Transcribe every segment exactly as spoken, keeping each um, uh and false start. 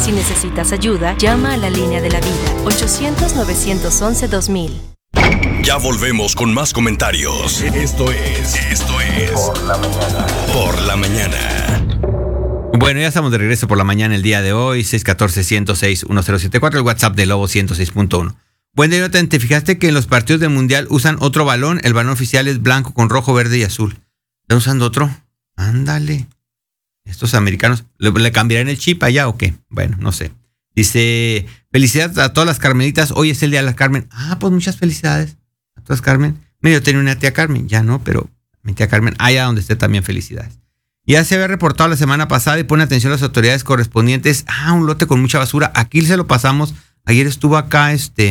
Si necesitas ayuda, llama a la línea de la vida, ochocientos, novecientos once, dos mil. Ya volvemos con más comentarios. Esto es, esto es Por la Mañana. Por la Mañana. Bueno, ya estamos de regreso por la mañana el día de hoy, seis uno cuatro, uno cero seis, uno cero siete cuatro, el WhatsApp de Lobo ciento seis punto uno. Buen día, Jonathan, ¿te fijaste que en los partidos del Mundial usan otro balón? El balón oficial es blanco con rojo, verde y azul. ¿Están usando otro? Ándale. Estos americanos, ¿le, le cambiarán el chip allá o qué? Bueno, no sé. Dice, felicidades a todas las Carmelitas, hoy es el día de la Carmen. Ah, pues muchas felicidades a todas Carmen. Mira, yo tenía una tía Carmen, ya no, pero mi tía Carmen, allá donde esté también felicidades. Ya se había reportado la semana pasada y pone atención a las autoridades correspondientes. Ah, un lote con mucha basura. Aquí se lo pasamos. Ayer estuvo acá este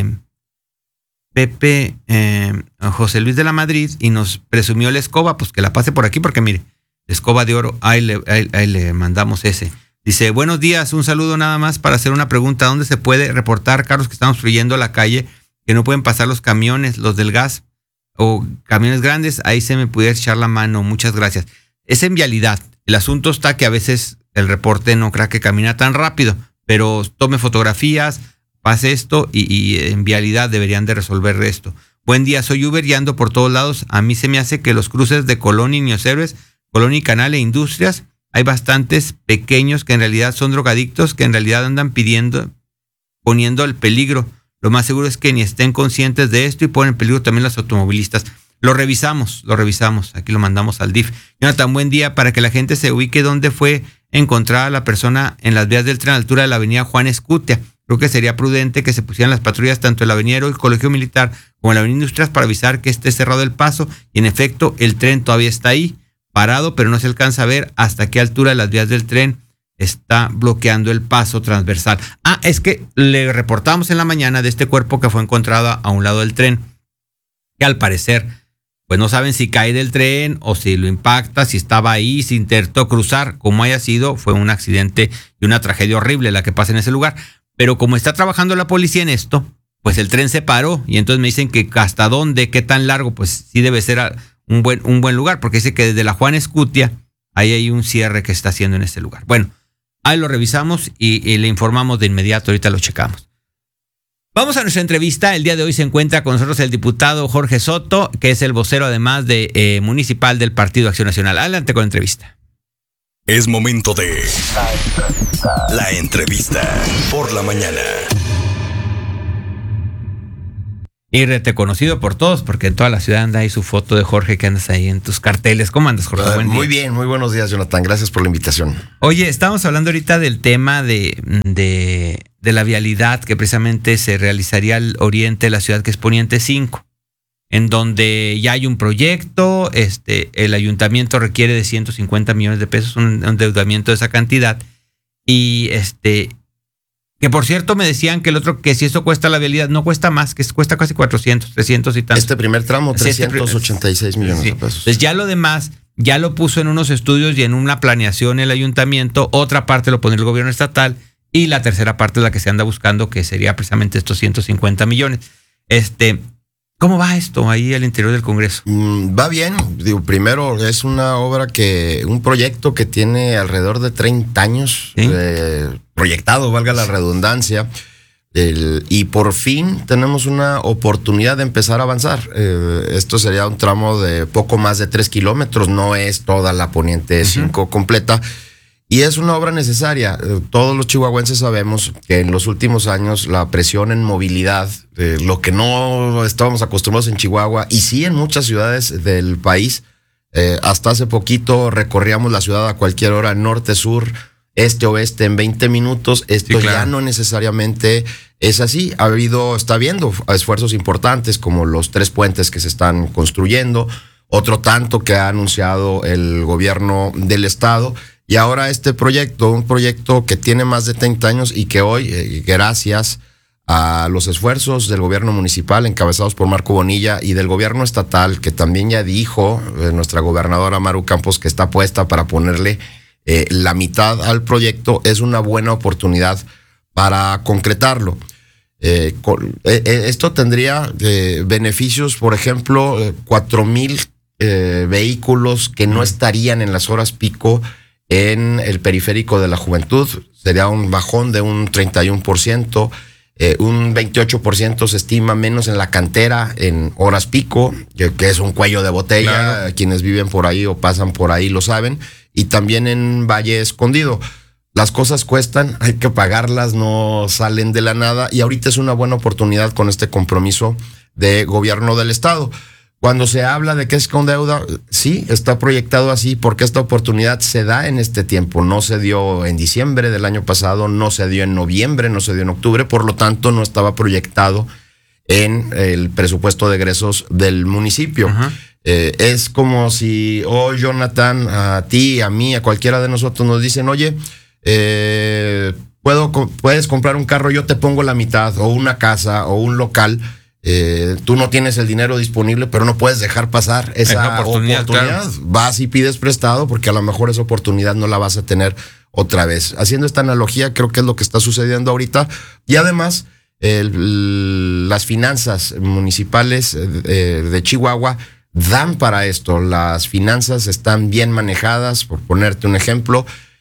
Pepe, eh, José Luis de la Madrid y nos presumió la escoba. Pues que la pase por aquí porque mire, la escoba de oro, ahí le, ahí, ahí le mandamos ese. Dice, buenos días, un saludo nada más para hacer una pregunta. ¿Dónde se puede reportar carros que están obstruyendo la calle, que no pueden pasar los camiones, los del gas o camiones grandes? Ahí se me pudiera echar la mano. Muchas gracias. Es en vialidad. El asunto está que a veces el reporte no cree que camina tan rápido, pero tome fotografías, pase esto y, y en vialidad deberían de resolver esto. Buen día, soy Uber y ando por todos lados. A mí se me hace que los cruces de Colón y Niños Héroes, Colón y Canal e Industrias, hay bastantes pequeños que en realidad son drogadictos, que en realidad andan pidiendo, poniendo el peligro. Lo más seguro es que ni estén conscientes de esto y ponen en peligro también los automovilistas. Lo revisamos, lo revisamos. Aquí lo mandamos al D I F. Jonathan, buen día. Para que la gente se ubique dónde fue encontrada la persona en las vías del tren a la altura de la avenida Juan Escutia. Creo que sería prudente que se pusieran las patrullas tanto en la avenida Héroe, el Colegio Militar, como en la avenida Industrias para avisar que esté cerrado el paso. Y en efecto, el tren todavía está ahí, parado, pero no se alcanza a ver hasta qué altura de las vías del tren está bloqueando el paso transversal. Ah, es que le reportamos en la mañana de este cuerpo que fue encontrado a un lado del tren, que al parecer pues no saben si cae del tren o si lo impacta, si estaba ahí, si intentó cruzar, como haya sido, fue un accidente y una tragedia horrible la que pasa en ese lugar. Pero como está trabajando la policía en esto, pues el tren se paró y entonces me dicen que hasta dónde, qué tan largo, pues sí debe ser un buen, un buen lugar, porque dice que desde la Juan Escutia ahí hay un cierre que está haciendo en este lugar. Bueno, ahí lo revisamos y, y le informamos de inmediato, ahorita lo checamos. Vamos a nuestra entrevista. El día de hoy se encuentra con nosotros el diputado Jorge Soto, que es el vocero además de eh, municipal del Partido Acción Nacional. Adelante con la entrevista. Es momento de La Entrevista. La Entrevista por la Mañana. Y reconocido por todos, porque en toda la ciudad anda ahí su foto de Jorge, que andas ahí en tus carteles. ¿Cómo andas, Jorge? Uh, Buen muy día. bien, muy buenos días, Jonathan. Gracias por la invitación. Oye, estamos hablando ahorita del tema de, de, de la vialidad que precisamente se realizaría al oriente de la ciudad, que es Poniente cinco, en donde ya hay un proyecto, este, el ayuntamiento requiere de ciento cincuenta millones de pesos, un endeudamiento de esa cantidad, y este... que por cierto me decían que el otro, que si eso cuesta la vialidad, no cuesta más, que cuesta casi cuatrocientos, trescientos y tantos. Este primer tramo, trescientos ochenta y seis sí, millones sí. de pesos. Entonces ya lo demás, ya lo puso en unos estudios y en una planeación el ayuntamiento, otra parte lo pone el gobierno estatal y la tercera parte es la que se anda buscando, que sería precisamente estos ciento cincuenta millones. Este, ¿cómo va esto ahí al interior del Congreso? Mm, va bien. Digo, primero es una obra que, un proyecto que tiene alrededor de treinta años, ¿sí? eh, proyectado, valga la redundancia, el, y por fin tenemos una oportunidad de empezar a avanzar. Eh, esto sería un tramo de poco más de tres kilómetros, no es toda la Poniente cinco uh-huh. completa, y es una obra necesaria. Eh, todos los chihuahuenses sabemos que en los últimos años la presión en movilidad, eh, lo que no estábamos acostumbrados en Chihuahua, y sí en muchas ciudades del país, eh, hasta hace poquito recorríamos la ciudad a cualquier hora, norte, sur, este, oeste, en veinte minutos. Esto sí, claro. Ya no necesariamente es así. Ha habido, está habiendo esfuerzos importantes como los tres puentes que se están construyendo, otro tanto que ha anunciado el gobierno del estado, y ahora este proyecto, un proyecto que tiene más de treinta años y que hoy, eh, gracias a los esfuerzos del gobierno municipal encabezados por Marco Bonilla y del gobierno estatal, que también ya dijo eh, nuestra gobernadora Maru Campos que está puesta para ponerle Eh, la mitad al proyecto, es una buena oportunidad para concretarlo. Eh, con, eh, esto tendría eh, beneficios, por ejemplo, eh, cuatro mil eh, vehículos que no estarían en las horas pico en el periférico de la juventud, sería un bajón de un treinta y uno por ciento. Eh, un veintiocho por ciento se estima menos en la cantera en horas pico, que, que es un cuello de botella. Claro. Quienes viven por ahí o pasan por ahí lo saben. Y también en Valle Escondido. Las cosas cuestan, hay que pagarlas, no salen de la nada. Y ahorita es una buena oportunidad con este compromiso de gobierno del estado. Cuando se habla de que es con deuda, sí, está proyectado así porque esta oportunidad se da en este tiempo. No se dio en diciembre del año pasado, no se dio en noviembre, no se dio en octubre, por lo tanto no estaba proyectado en el presupuesto de egresos del municipio. Eh, es como si hoy, oh, Jonathan, a ti, a mí, a cualquiera de nosotros nos dicen, oye, eh, puedo, puedes comprar un carro, yo te pongo la mitad, o una casa, o un local. Eh, tú no tienes el dinero disponible, pero no puedes dejar pasar esa oportunidad. oportunidad. Claro. Vas y pides prestado porque a lo mejor esa oportunidad no la vas a tener otra vez. Haciendo esta analogía, creo que es lo que está sucediendo ahorita. Y además, el, las finanzas municipales eh, de Chihuahua dan para esto. Las finanzas están bien manejadas. Por ponerte un ejemplo,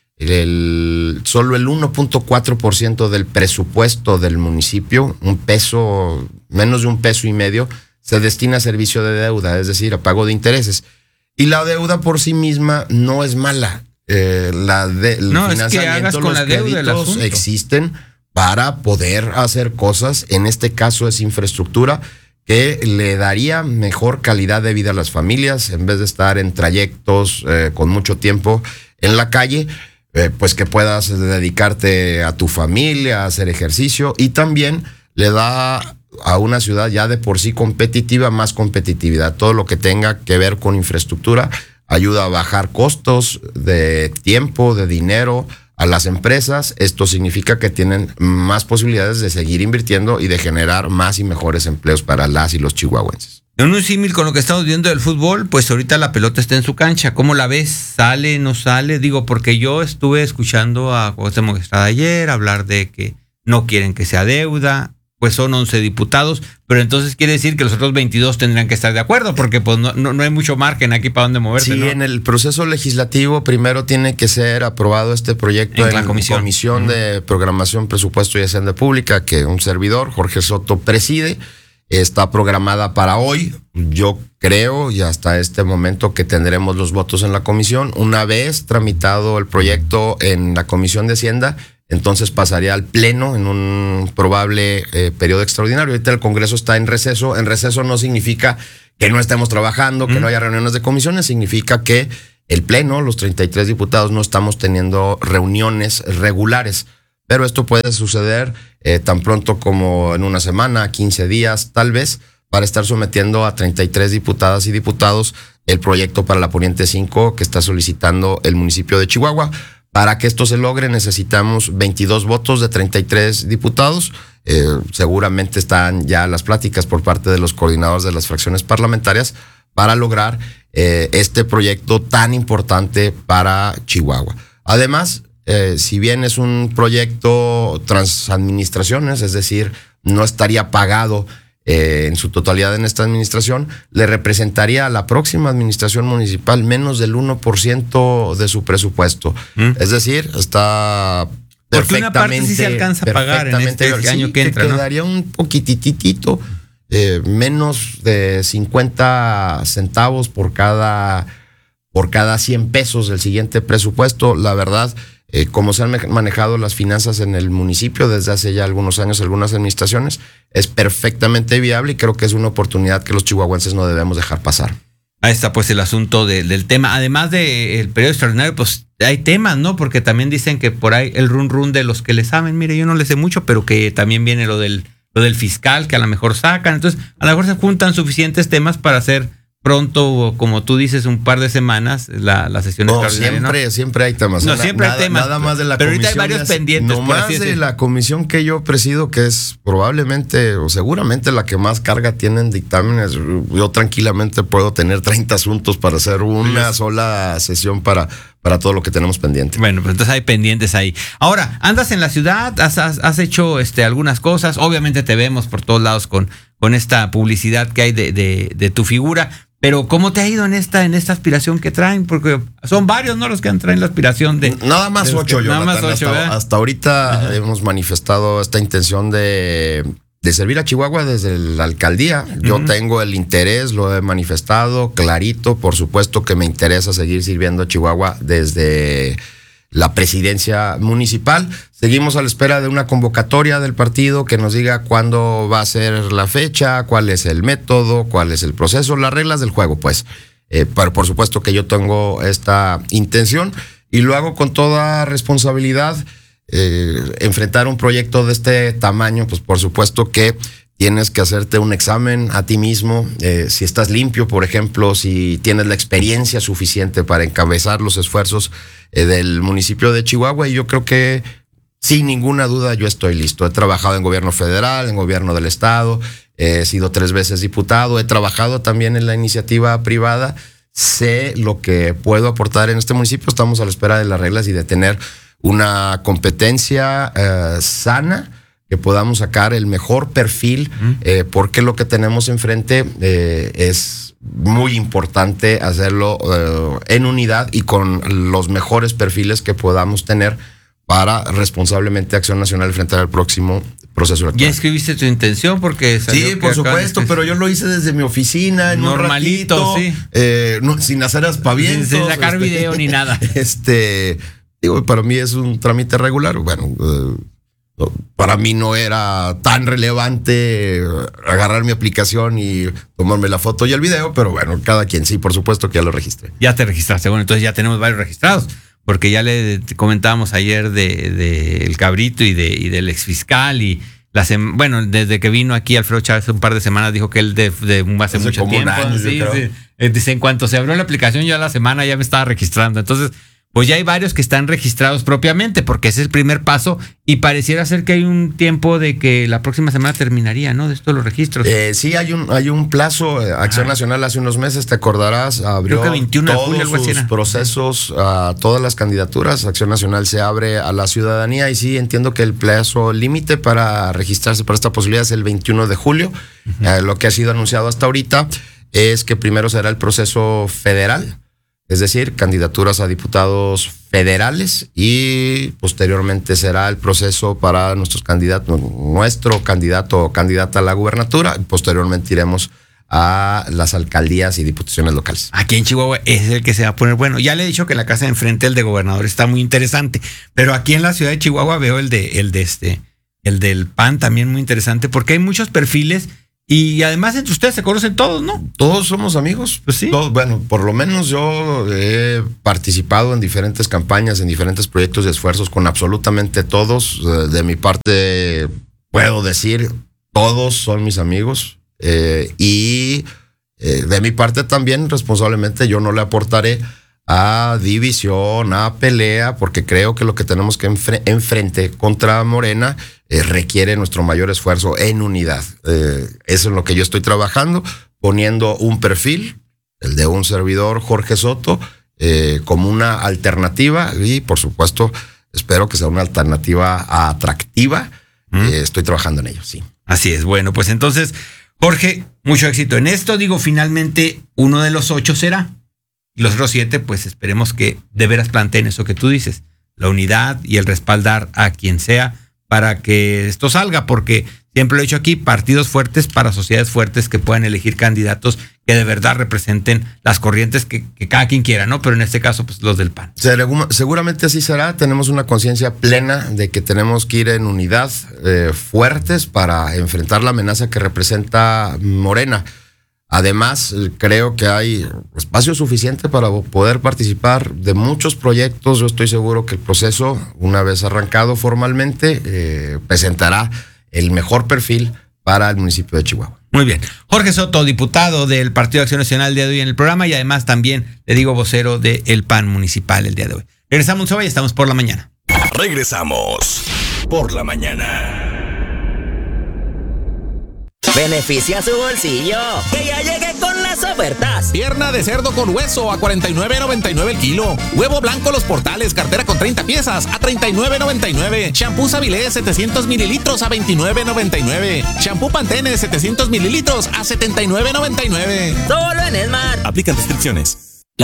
El, solo el uno punto cuatro por ciento del presupuesto del municipio, un peso, menos de un peso y medio, se destina a servicio de deuda, es decir, a pago de intereses. Y la deuda por sí misma no es mala. Eh, la de, el no, financiamiento, es que hagas con los la deuda el asunto. Existen para poder hacer cosas. En este caso es infraestructura que le daría mejor calidad de vida a las familias en vez de estar en trayectos eh, con mucho tiempo en la calle. Eh, pues que puedas dedicarte a tu familia, a hacer ejercicio, y también le da a una ciudad ya de por sí competitiva más competitividad. Todo lo que tenga que ver con infraestructura ayuda a bajar costos de tiempo, de dinero a las empresas. Esto significa que tienen más posibilidades de seguir invirtiendo y de generar más y mejores empleos para las y los chihuahuenses. En un símil con lo que estamos viendo del fútbol, pues ahorita la pelota está en su cancha. ¿Cómo la ves? ¿Sale, no sale? Digo, porque yo estuve escuchando a Cuauhtémoc Estrada ayer hablar de que no quieren que sea deuda, pues son once diputados, pero entonces quiere decir que los otros veintidós tendrían que estar de acuerdo, porque pues no, no, no hay mucho margen aquí para dónde moverse. Sí, ¿no? En el proceso legislativo primero tiene que ser aprobado este proyecto en, en la comisión, comisión uh-huh. de Programación, Presupuesto y Hacienda Pública, que un servidor, Jorge Soto, preside. Está programada para hoy. Yo creo, y hasta este momento, que tendremos los votos en la comisión. Una vez tramitado el proyecto en la Comisión de Hacienda, entonces pasaría al Pleno en un probable eh, periodo extraordinario. Ahorita el Congreso está en receso. En receso no significa que no estemos trabajando, que mm. no haya reuniones de comisiones. Significa que el Pleno, los treinta y tres diputados, no estamos teniendo reuniones regulares. Pero esto puede suceder eh, tan pronto como en una semana, quince días, tal vez, para estar sometiendo a treinta y tres diputadas y diputados el proyecto para la Poniente cinco que está solicitando el municipio de Chihuahua. Para que esto se logre necesitamos veintidós votos de treinta y tres diputados. Eh, seguramente están ya las pláticas por parte de los coordinadores de las fracciones parlamentarias para lograr eh, este proyecto tan importante para Chihuahua. Además, Eh, si bien es un proyecto transadministraciones, es decir, no estaría pagado eh, en su totalidad en esta administración, le representaría a la próxima administración municipal menos del uno por ciento de su presupuesto. ¿Mm? Es decir, está perfectamente... Porque una parte sí se alcanza a pagar en este sí, año que entra, ¿no? Quedaría un poquititito, eh, menos de cincuenta centavos por cada, por cada cien pesos del siguiente presupuesto. La verdad... Eh, como se han manejado las finanzas en el municipio desde hace ya algunos años, algunas administraciones, es perfectamente viable y creo que es una oportunidad que los chihuahuenses no debemos dejar pasar. Ahí está pues el asunto de, del tema. Además del periodo extraordinario, pues hay temas, ¿no? Porque también dicen que por ahí el run run de los que le saben, mire, yo no le sé mucho, pero que también viene lo del, lo del fiscal que a lo mejor sacan. Entonces, a lo mejor se juntan suficientes temas para hacer pronto, como tú dices, un par de semanas, la, la sesión no, extraordinaria. Siempre, ¿no? siempre hay temas. No, siempre nada, hay temas. Nada más de la pero comisión. Pero ahorita hay varios pendientes. No más de decir. La comisión que yo presido, que es probablemente o seguramente la que más carga tiene en dictámenes. Yo tranquilamente puedo tener treinta asuntos para hacer una sí. sola sesión para, para todo lo que tenemos pendiente. Bueno, pues entonces hay pendientes ahí. Ahora, andas en la ciudad, has, has, has hecho este, algunas cosas. Obviamente te vemos por todos lados con, con esta publicidad que hay de, de, de tu figura. Pero ¿cómo te ha ido en esta en esta aspiración que traen? Porque son varios, ¿no? Los que traen la aspiración de... Nada más de ocho, que, Jonathan. Nada más ocho, hasta, hasta ahorita Ajá. hemos manifestado esta intención de, de servir a Chihuahua desde la alcaldía. Yo uh-huh. tengo el interés, lo he manifestado clarito. Por supuesto que me interesa seguir sirviendo a Chihuahua desde la presidencia municipal. Seguimos a la espera de una convocatoria del partido que nos diga cuándo va a ser la fecha, cuál es el método, cuál es el proceso, las reglas del juego, pues. Eh, pero por supuesto que yo tengo esta intención y lo hago con toda responsabilidad. Eh, enfrentar un proyecto de este tamaño, pues por supuesto que tienes que hacerte un examen a ti mismo, eh, si estás limpio, por ejemplo, si tienes la experiencia suficiente para encabezar los esfuerzos eh, del municipio de Chihuahua, y yo creo que sin ninguna duda yo estoy listo. He trabajado en gobierno federal, en gobierno del estado, eh, he sido tres veces diputado, he trabajado también en la iniciativa privada, sé lo que puedo aportar en este municipio. Estamos a la espera de las reglas y de tener una competencia eh, sana, que podamos sacar el mejor perfil, eh, porque lo que tenemos enfrente eh, es muy importante hacerlo eh, en unidad y con los mejores perfiles que podamos tener para responsablemente Acción Nacional enfrentar el próximo proceso electoral. ¿Ya escribiste tu intención? Porque sí, por supuesto, pero yo lo hice desde mi oficina, en normalito, un ratito, sí. Eh, no, sin hacer aspavientos. Sin, sin sacar este, video ni nada. Este, digo, para mí es un trámite regular. Bueno, eh, para mí no era tan relevante agarrar mi aplicación y tomarme la foto y el video, pero bueno, cada quien sí, por supuesto que ya lo registré. Ya te registraste, bueno, entonces ya tenemos varios registrados, porque ya le comentábamos ayer de, de el Cabrito y de y del exfiscal y la sem- bueno, desde que vino aquí Alfredo Chávez un par de semanas dijo que él de, de hace, hace mucho como tiempo, un año, sí, sí. Dice, en cuanto se abrió la aplicación yo a la semana ya me estaba registrando, entonces pues ya hay varios que están registrados propiamente, porque ese es el primer paso y pareciera ser que hay un tiempo de que la próxima semana terminaría, ¿no? De estos los registros. Eh, sí, hay un hay un plazo. Acción Ajá. Nacional hace unos meses, te acordarás, abrió Creo que veintiuno todos de julio, sus procesos a todas las candidaturas. Acción Nacional se abre a la ciudadanía y sí, entiendo que el plazo límite para registrarse para esta posibilidad es el veintiuno de julio. Uh-huh. Eh, lo que ha sido anunciado hasta ahorita es que primero será el proceso federal, es decir, candidaturas a diputados federales, y posteriormente será el proceso para nuestros candidatos, nuestro candidato o candidata a la gubernatura. Posteriormente iremos a las alcaldías y diputaciones locales. Aquí en Chihuahua es el que se va a poner bueno. Ya le he dicho que la casa de enfrente, el de gobernador, está muy interesante, pero aquí en la ciudad de Chihuahua veo el de el de este, el del P A N también muy interesante, porque hay muchos perfiles. Y además entre ustedes se conocen todos, ¿no? Todos somos amigos. Pues sí. Todos, bueno, por lo menos yo he participado en diferentes campañas, en diferentes proyectos y esfuerzos con absolutamente todos. De mi parte puedo decir, todos son mis amigos. Eh, y eh, de mi parte también, responsablemente, yo no le aportaré a división, a pelea, porque creo que lo que tenemos que enfre- enfrente contra Morena eh, requiere nuestro mayor esfuerzo en unidad. Eh, eso es lo que yo estoy trabajando, poniendo un perfil, el de un servidor, Jorge Soto, eh, como una alternativa, y por supuesto espero que sea una alternativa atractiva. ¿Mm? Eh, estoy trabajando en ello, sí. Así es. Bueno, pues entonces, Jorge, mucho éxito en esto. Digo, finalmente uno de los ocho será. Y los otros siete, pues esperemos que de veras planteen eso que tú dices, la unidad y el respaldar a quien sea para que esto salga, porque siempre lo he dicho aquí, partidos fuertes para sociedades fuertes que puedan elegir candidatos que de verdad representen las corrientes que, que cada quien quiera, ¿no? Pero en este caso, pues los del P A N. Seguramente así será. Tenemos una conciencia plena de que tenemos que ir en unidad, eh, fuertes para enfrentar la amenaza que representa Morena. Además, creo que hay espacio suficiente para poder participar de muchos proyectos. Yo estoy seguro que el proceso, una vez arrancado formalmente, eh, presentará el mejor perfil para el municipio de Chihuahua. Muy bien. Jorge Soto, diputado del Partido de Acción Nacional el día de hoy en el programa, y además también, le digo, vocero del P A N municipal el día de hoy. Regresamos hoy y estamos por la mañana. Regresamos por la mañana. Beneficia su bolsillo. Que ya llegue con las ofertas. Pierna de cerdo con hueso a cuarenta y nueve noventa y nueve el kilo. Huevo blanco Los Portales, cartera con treinta piezas a treinta y nueve noventa y nueve. Shampoo Savilé setecientos mililitros a veintinueve noventa y nueve. Shampoo Pantene setecientos mililitros a setenta y nueve noventa y nueve. Solo en Esmar. Aplican restricciones.